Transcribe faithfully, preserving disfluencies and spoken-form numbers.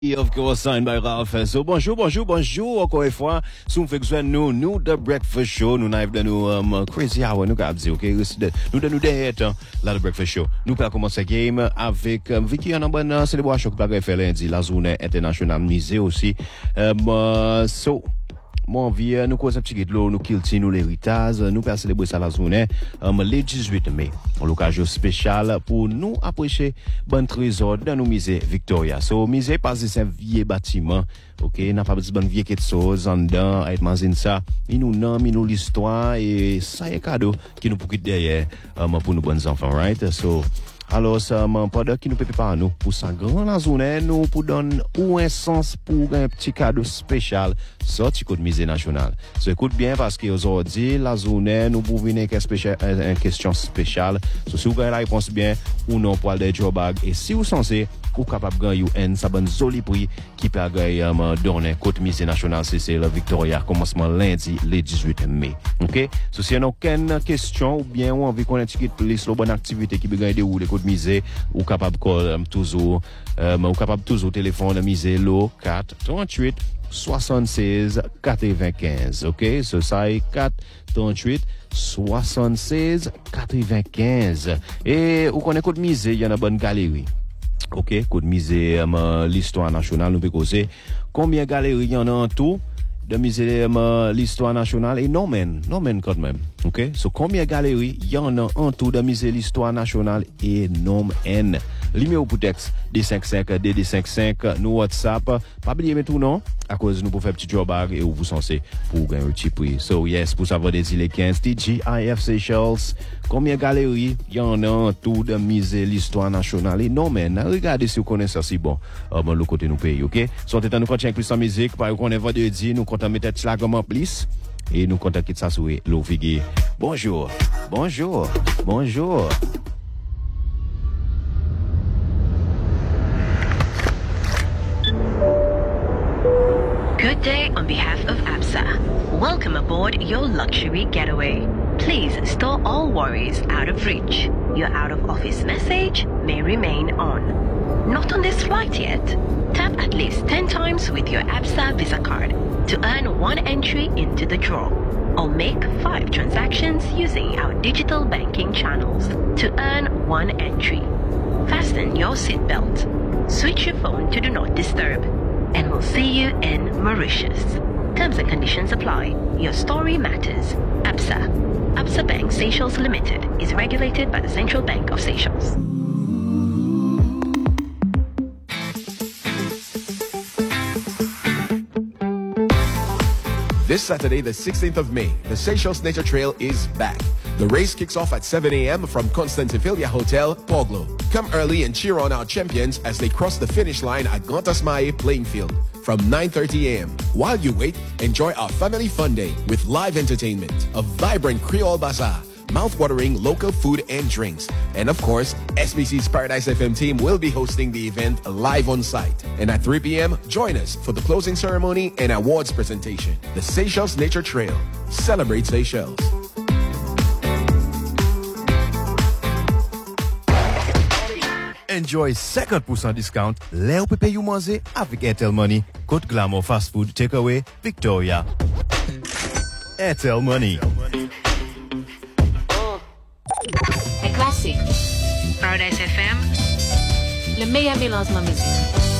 Of course, signed by Ralph. So, bonjour, bonjour, bonjour, encore une fois. Sous fait que nous, nous, The Breakfast Show, nous n'avons de nous, um, crazy hour, nous, qu'à dire, ok? Nous, de nous, derrière, là, The Breakfast Show. Nous, qu'à commencer game avec, um, Vicky, en bonne célébration, qui va faire lundi, la journée internationale musée aussi. Um, uh, so, mon vie, nous cause un petit guide nous kilti, nous l'héritage, nous pas célébrer ça la journée, um, le dix-huit mai. L'occasion spéciale pour nous apprécier bon trésor dans nos musées Victoria. So, musée parce que c'est un vieux bâtiment, ok, n'a pas besoin de vieille quelque chose en dedans, à imagine ça, il nous nomme, il nous l'histoire, et ça est cadeau qui nous peut derrière, um, pour nos bons enfants, right? So, alors, ça, mon pendant qui nous peut préparer nous pour sa grande la journée, nous pour donner un sens pour un petit cadeau spécial sorti côté musée national. So, écoute bien parce qu'aujourd'hui, la journée, nous pouvons venir avec une question spéciale. So, si vous avez la réponse bien, ou non, pour aller job bag. Et si vous censez, ou capable de gagner un sabon joli prix qui peut gagner um, donner côté musée national, c'est le Victoria, commencement lundi, le dix-huit mai. Ok? So, si vous n'avez aucune question ou bien ou envie qu'on ait une plus bonne activité qui peut gagner de ou les côté musée, ou capable de call um, toujours, um, ou capable toujours téléphone de musée, lo quatre trente-huit soixante-seize quatre-vingt-quinze. Ok? So, ça est quatre trente-huit soixante-seize quatre-vingt-quinze. Et, ou qu'on écoute musée, il y a une bonne galerie. Ok, coup de musée, um, l'histoire nationale, nous peut causer. Combien de galeries il y en a en tout de musée, um, l'histoire nationale? Et non, men, non, men, quand même. Ok, so combien de galeries il y en a en tout de musée, l'histoire nationale? Et non, men. Numéro pour texte, D cinquante-cinq, D D cinquante-cinq, nous WhatsApp. Pas oublier mais tout, non? À cause nous pour faire petit job bag et vous censez pour gagner un petit prix. So, yes, pour savoir des îles quinze, T G I F Seychelles. Combien de galeries il y en a en tout de musée, l'histoire nationale? Et non, men, regardez si vous connaissez ça, c'est bon. Euh, bon, le côté nous paye, ok? So, t'es nous continuer plus en musique, par exemple, on est vendredi, nous comptons mettre ça comme en plus. Et nous comptons quitter ça sur l'eau figue. Bonjour, bonjour, bonjour. Good day on behalf of ABSA. Welcome aboard your luxury getaway. Please store all worries out of reach. Your out-of-office message may remain on. Not on this flight yet? Tap at least ten times with your ABSA Visa card to earn one entry into the draw. Or make five transactions using our digital banking channels to earn one entry. Fasten your seatbelt. Switch your phone to Do Not Disturb. And we'll see you in Mauritius. Terms and conditions apply. Your story matters. ABSA. ABSA Bank Seychelles Limited is regulated by the Central Bank of Seychelles. This Saturday, the sixteenth of May, the Seychelles Nature Trail is back. The race kicks off at seven a.m. from Constantifilia Hotel, Poglo. Come early and cheer on our champions as they cross the finish line at Gantasmae Playing Field from nine thirty a.m. While you wait, enjoy our family fun day with live entertainment, a vibrant Creole bazaar, mouth-watering local food and drinks. And of course, S B C's Paradise F M team will be hosting the event live on site. And at three p.m., join us for the closing ceremony and awards presentation. The Seychelles Nature Trail. Celebrate Seychelles. Enjoy fifty percent discount. Là, vous pouvez payer manger avec Airtel Money. Code Glamour Fast Food Takeaway Victoria. Airtel Money. Un classique. Paradise F M. Le meilleur mélange de musique.